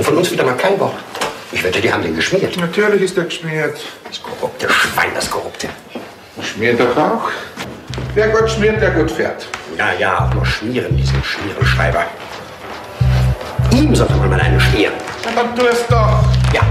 Und von uns wieder mal kein Wort. Ich wette, die haben den geschmiert. Natürlich ist er geschmiert. Das korrupte Schwein, das korrupte. Schmiert doch auch. Wer gut schmiert, der gut fährt. Ja, auch nur schmieren, diesen Schmierenschreiber. Ihm sollte man mal einen schmieren. Aber tu es doch. Ja.